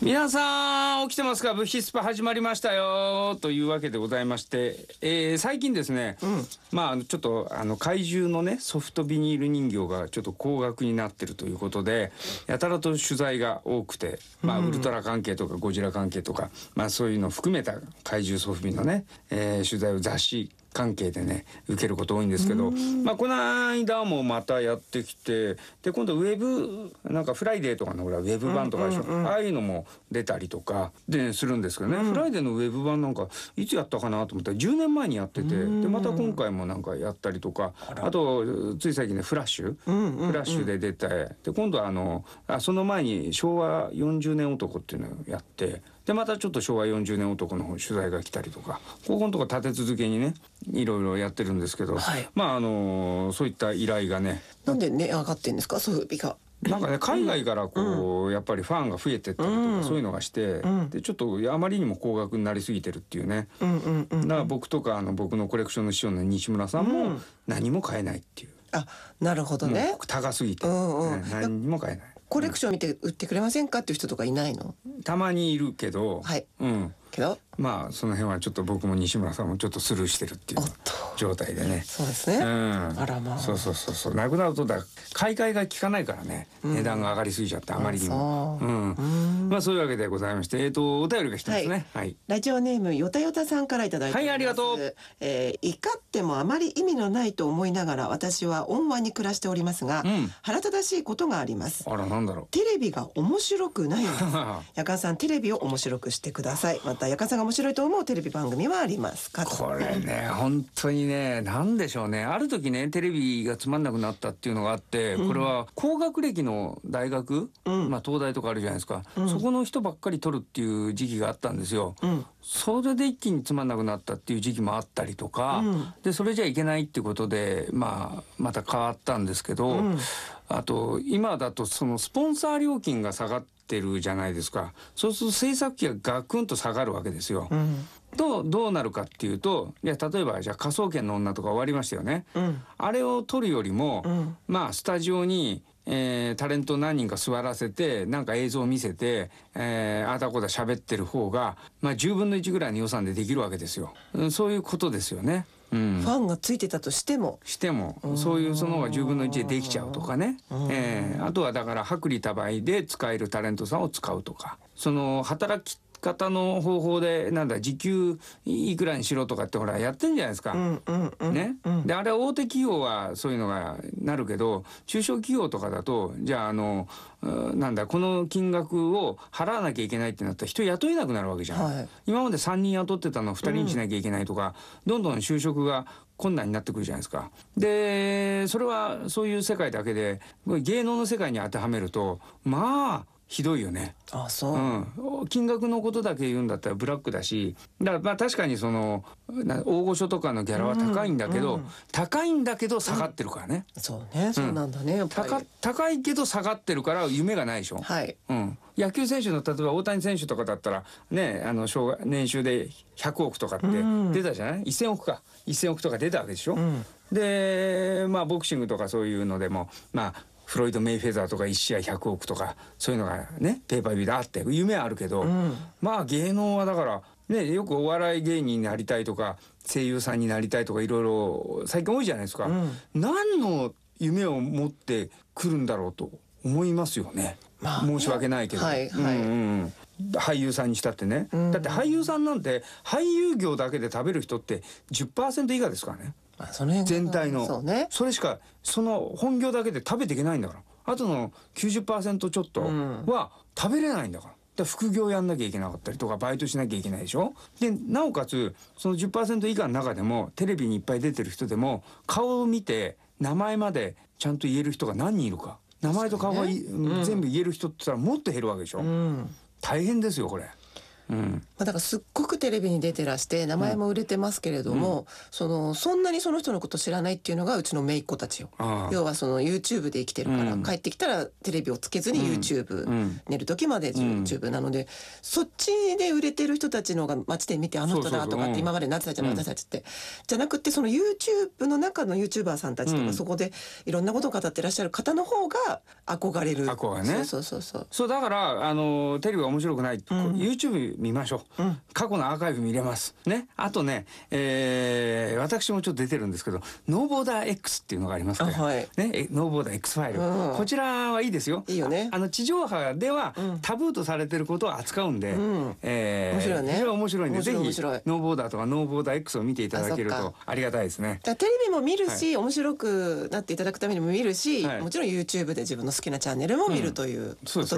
皆さん起きてますか？物質パ始まりましたよというわけでございまして、最近ですね、ちょっと怪獣のねソフトビニール人形がちょっと高額になってるということで、やたらと取材が多くて、ウルトラ関係とかゴジラ関係とか、そういうのを含めた怪獣ソフビのね、取材を雑誌関係でね受けること多いんですけど、この間もまたやってきて、で今度ウェブなんかフライデーとかのほらウェブ版とかでしょ、ああいうのも出たりとかでするんですけどね、フライデーのウェブ版なんかいつやったかなと思ったら10年前にやってて、でまた今回もなんかやったりとか、あとつい最近ねフラッシュで出て、で今度はその前に昭和40年男っていうのをやって、でまたちょっと昭和40年男の方に取材が来たりとか、ここのとこ立て続けにねいろいろやってるんですけど、そういった依頼がね。 なんで値上がってんですか、ソフビが。 なんかね海外からこう、やっぱりファンが増えてったりとか、そういうのがして、でちょっとあまりにも高額になりすぎてるっていうね、だから僕とか僕のコレクションの師匠の西村さんも何も買えないっていう。 あ、なるほどね。 高すぎて、何にも買えない。 コレクション見て売ってくれませんかっていう人とかいないの？ たまにいるけど、けどその辺はちょっと僕も西村さんもちょっとスルーしてるっていう状態でね。 そうですね。あらまあ。 そうなくなると買い替えが効かないからね、値段が上がりすぎちゃってあまりにも。そういうわけでございまして、お便りが来てますね。 ラジオネームよたよたさんからいただいております。 ありがとう。 怒ってもあまり意味のないと思いながら私は温和に暮らしておりますが、腹立たしいことがあります。 あら、なんだろう。 テレビが面白くないんです。やかんさん、テレビを面白くしてください。またやかんさんが面白いと思うテレビ番組はありますか？ これね本当にね、なんでしょうね、ある時ねテレビがつまんなくなったっていうのがあって、これは高学歴の大学、東大とかあるじゃないですか、そこの人ばっかり取るっていう時期があったんですよ。それで一気につまんなくなったっていう時期もあったりとか、でそれじゃいけないってことでまた変わったんですけど、あと今だとそのスポンサー料金が下がってるじゃないですか。そうすると制作費がガクンと下がるわけですよ。どうなるかっていうと、例えばじゃあ科捜研の女とか終わりましたよね。あれを撮るよりも、スタジオにタレント何人か座らせてなんか映像を見せて、あたこだ喋ってる方が、10分の1ぐらいの予算でできるわけですよ。そういうことですよね。 ファンがついてたとしてもそういうその方が10分の1でできちゃうとかね。あとはだから薄利多売で使えるタレントさんを使うとか、その働き方の方法で時給いくらにしろとかってほらやってんじゃないですか。ね。であれ大手企業はそういうのがなるけど、中小企業とかだとじゃあこの金額を払わなきゃいけないってなったら人雇えなくなるわけじゃん。今まで3人雇ってたのを2人にしなきゃいけないとか、どんどん就職が困難になってくるじゃないですか。でそれはそういう世界だけで、芸能の世界に当てはめるとひどいよね。金額のことだけ言うんだったらブラックだし、だから確かにその大御所とかのギャラは高いんだけど、下がってるからね。 そうね、そうなんだね。やっぱり高いけど下がってるから夢がないでしょ。野球選手の例えば大谷選手とかだったらね、年収で100億とかって出たじゃない。1000億とか出たわけでしょ。でボクシングとかそういうのでもフロイド・メイフェザーとか1試合100億とかそういうのがねペーパービューであって夢はあるけど、芸能はだからね、よくお笑い芸人になりたいとか声優さんになりたいとかいろいろ最近多いじゃないですか。何の夢を持ってくるんだろうと思いますよね。申し訳ないけど、俳優さんにしたってね、だって俳優さんなんて俳優業だけで食べる人って 10% 以下ですからね。全体のそれしかその本業だけで食べていけないんだから、あとの 90% ちょっとは食べれないんだから。副業やんなきゃいけなかったりとかバイトしなきゃいけないでしょ。でなおかつその 10% 以下の中でもテレビにいっぱい出てる人でも顔を見て名前までちゃんと言える人が何人いるか、名前と顔が全部言える人って言ったらもっと減るわけでしょ。大変ですよこれ。 だからすっごくテレビに出てらして名前も売れてますけれども、そんなにその人のこと知らないっていうのがうちの姪っ子たちよ。要はその YouTube で生きてるから、帰ってきたらテレビをつけずに YouTube、寝る時まで YouTube なので、そっちで売れてる人たちのが街で見てあの人だとかって今までなってたじゃない、私たちって。じゃなくてその YouTube の中の YouTuber さんたちとか、そこでいろんなことを語ってらっしゃる方の方が憧れる。 憧れね。そうだからテレビが面白くない、YouTube 見ましょう、過去のアーカイブ見れますね。あとね、私もちょっと出てるんですけど、ノーボーダー X っていうのがありますから、ね、ノーボーダー X ファイル、こちらはいいですよ。 いいよね。 地上波ではタブーとされてることを扱うんで、面白いね。 非常に面白いんで、ぜひノーボーダーとかノーボーダー X を見ていただけるとありがたいですね。 テレビも見るし、面白くなっていただくためにも見るし、もちろん YouTube で自分の好きなチャンネルも見るということ